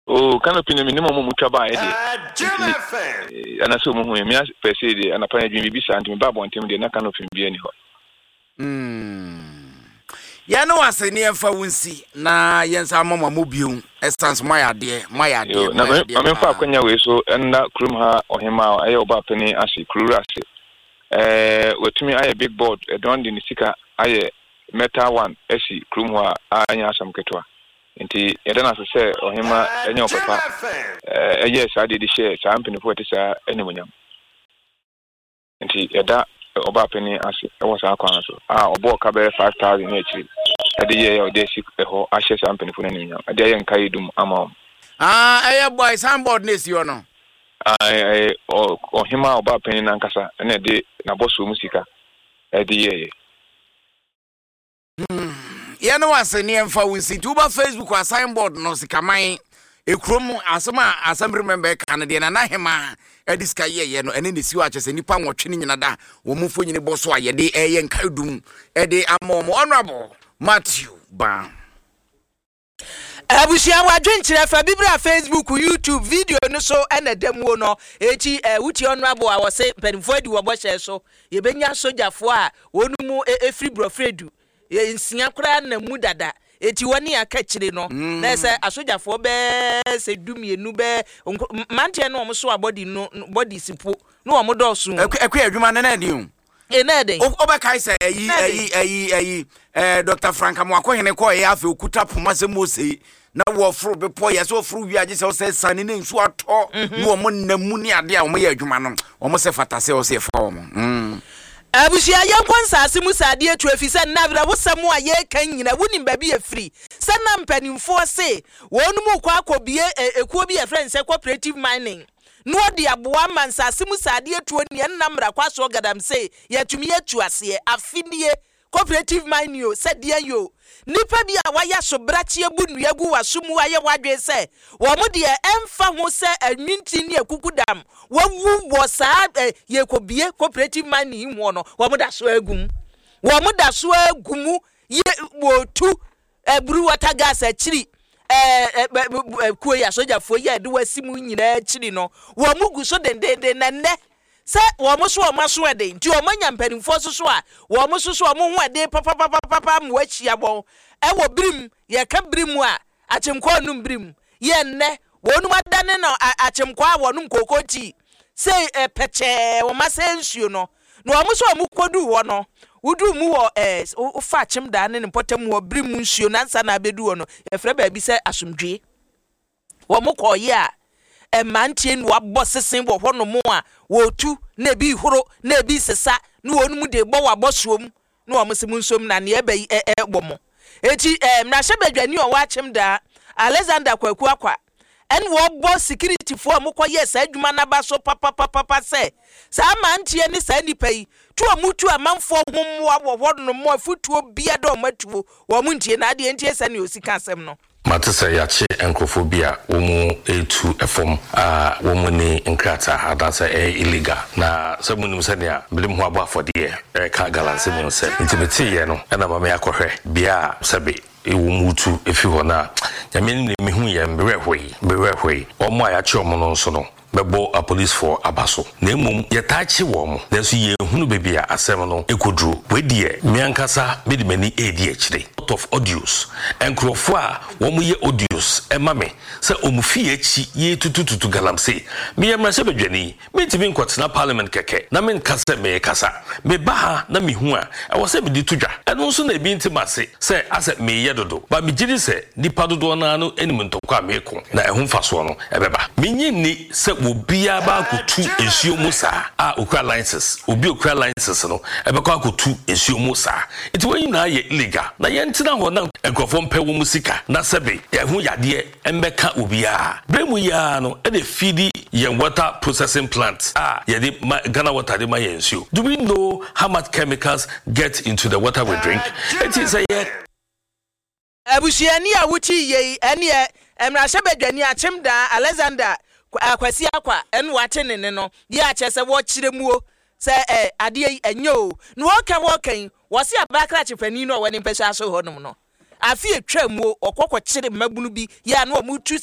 Oh, canopy no minimum mutaba e ana so mu hu me pese de ana pa adwin bi sa ntimi ba bontem de na canopy bi ani ho. Ya no ase ne emfa wonsi na yensa mama mobiu essence mayade na me fa akwanya we so na krum ha ohema aye oba pani ase kruru ase wetumi aye big board e don de ni sika aye metal one esi krum ha anya asam ketwa nti yeda na se ohema enya opapa yes ade di share sa ampini fo te sa animonyam nti yeda oba pani ase e wo sa akwan so obo ka be 5000 na echi ade ye o de sik e ho ahye sa ampini fo na animonyam ade ye nkai dum ama eye boy soundboard na si ono ohema oba pani na nkasa na de na boso musika ade ye ya no ase ne emfa wonsi tuba Facebook wa signboard no sikaman ekrom asem remember kan de na hema ediska ye no ene ne siwa chese nipa nwotwe ne nyina da wo mufo nyine boso aye de eye nkadum ede amom honorable Matthew Ba abushia wadwenkyere fa bibra Facebook YouTube video no so ena demu no echi wuti honorable a wose penfo adi wo bohye so ye benya sojafo a wonu mu efri brofredu ye nsia kura na mu dada eti woni aka kire no na se asojafo be se dumienu be mante no omso abodi no body sipo no omodo so ekwa adwuma na di hu enede obakai se ayi Dr. Frank Amwakohene ko ye afi okuta poma se mose na wo furu be po ye so furu wi age se o se sane ne nsu ato no omo namu ni ade a omo ye adwuma no omo se fatase o se fa omo abushia yankwansa asimu sade etu afise na bra wosam a ye kan nyina wonim ba bi afri sana mpanimfo se wonum kwa akobie ekuo bi efren se cooperative mining no de aboa mansa asimu sade etu oni namra kwaso gadam se yatumi etu ase afidie cooperative mining yo sadia yo nipa bi a waya so brachi ebu nuagu wasumu aye wadwe se wo mo de emfa ho se anwinti ne akukudam wawu wo sa yekobie cooperative mining ho no wo mo da so agum ye wotu ebru water gas achiri kuo ya sojafo ye de wasimu nyina achiri no wo mo gu so dendende na ne se wo mo so o maso ede nti o manya mpanimfo so a wo mo so o mo ho ede papa mo achia bon e wo brim ye ka brim a achemkwa num brim ye nne wonu madane no achemkwa wonum kokoti se peche wo masensuo no no o mo so o mo kodu wo no wudu mu wo ufa achim da ne potem wo brim nsuo nansa na bedu wo no e fra ba bi se asomdwe wo mo koye a emantie no abosesen wo hono mo a wotu na bi horo na bi sesa no wonu mu de bo wabosom no wo mse munsom na ne ebe bomo eti mrahye badwani o wachem da Alexander Kwaku akwa en wo bo security fo amokoye sa adwuma na ba so papa se sa mantie ne sa nipai tu amutu amanfo hommo wo hono mo afutuo bia do matuo wo muntie na ade entie sa ne osika asem no matisa yache enkrofobia womu etu efom womu ni nkrata adasa illegal na samunum sania bilim ho abafode ka galanse mu se intimate ye no na mama yakohwe bia sabe ewumutu efi hona nyame ni mehu ye mberehwe omo ayache omo no nso no bebo a police for abaso na emum yetachi wo mo na so ye hunu bebia asem no ekodru wedie miankasa medimani edi akire of audios enkrofo a wo mu ye audios emame se omufi achi ye tutututu galamse me yemrase badwani mentimi nkotena parliament keke na men kasa me kasa me ba na mehu a wo se bidi tudwa eno nso na ebi ntimase se ase me ye dodo ba me giri se nipa dodo na no enim ntokwa meko na ehun faso no ebeba menyi ni se obia ba kotu ensuo musa okra licenses obi okra licenses no ebekwa kotu ensuo musa iti when na ye illegal na ye ntina ho na enkrofo mpewo musika na sebe ehun yade embeka obia bremu ya no e dey feed ye water processing plant ye dey Ghana water dey ma ensuo. Do we know how much chemicals get into the water we drink? It is a abusiani a wuchi ye ene emrahye badwani achim da Alexander Akwasi akwa enu wache ne no ye ache se wo kiremuo se ade enyo no wokan wo se abakra chefani no woni mpesa so honum no afi etwamuo okokko kire mabunu bi ye na o mutu